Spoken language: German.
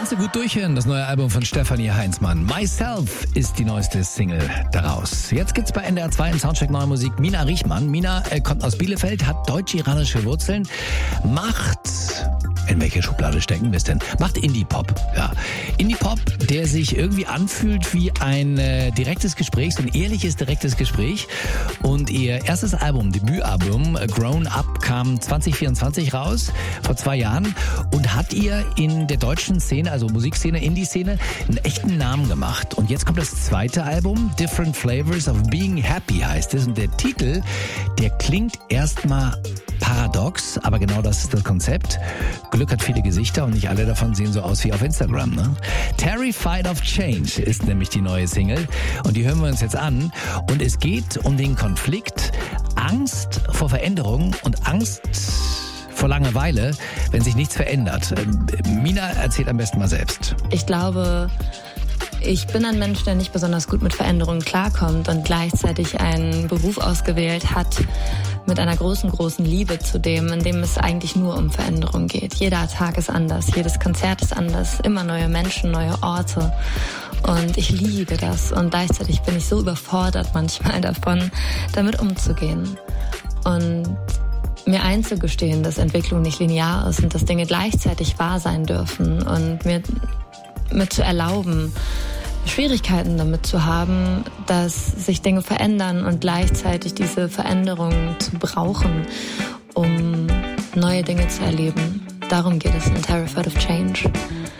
Kannst du gut durchhören, das neue Album von Stefanie Heinzmann. Myself ist die neueste Single daraus. Jetzt gibt's bei NDR 2 im Soundcheck Neue Musik Mina Riechmann. Mina kommt aus Bielefeld, hat deutsch-iranische Wurzeln, macht... In welche Schublade stecken wir es denn? Macht Indie-Pop. Ja. Indie-Pop, der sich irgendwie anfühlt wie ein direktes Gespräch, so ein ehrliches, direktes Gespräch. Und ihr erstes Album, Debütalbum, Grown Up, kam 2024 raus, vor 2 Jahren. Und hat ihr in der deutschen Szene, also Musikszene, Indie-Szene, einen echten Namen gemacht. Und jetzt kommt das zweite Album, Different Flavors of Being Happy heißt es. Und der Titel, der klingt erstmal paradox, aber genau das ist das Konzept. Glück hat viele Gesichter und nicht alle davon sehen so aus wie auf Instagram. Ne? Terrified of Change ist nämlich die neue Single und die hören wir uns jetzt an. Und es geht um den Konflikt Angst vor Veränderung und Angst vor Langeweile, wenn sich nichts verändert. Mina erzählt am besten mal selbst. Ich glaube, ich bin ein Mensch, der nicht besonders gut mit Veränderungen klarkommt und gleichzeitig einen Beruf ausgewählt hat mit einer großen, großen Liebe zu dem, in dem es eigentlich nur um Veränderung geht. Jeder Tag ist anders, jedes Konzert ist anders, immer neue Menschen, neue Orte. Und ich liebe das. Und gleichzeitig bin ich so überfordert manchmal davon, damit umzugehen. Und mir einzugestehen, dass Entwicklung nicht linear ist und dass Dinge gleichzeitig wahr sein dürfen und mir zu erlauben, Schwierigkeiten damit zu haben, dass sich Dinge verändern und gleichzeitig diese Veränderungen zu brauchen, um neue Dinge zu erleben. Darum geht es in Terrified of Change.